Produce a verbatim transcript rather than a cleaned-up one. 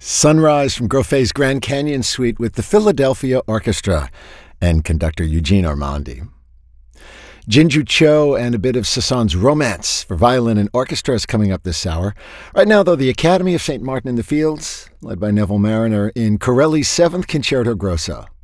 Sunrise from Groffet's Grand Canyon Suite with the Philadelphia Orchestra and conductor Eugene Armandi. Jinju Cho and a bit of Sasson's Romance for violin and orchestra is coming up this hour. Right now, though, the Academy of Saint Martin in the Fields, led by Neville Marriner, in Corelli's Seventh Concerto Grosso.